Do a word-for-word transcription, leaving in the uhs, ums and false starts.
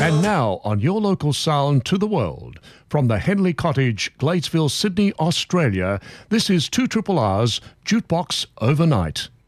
And now on your local sound to the world, from the Henley Cottage, Gladesville, Sydney, Australia, this is two R R R's Jukebox Overnight.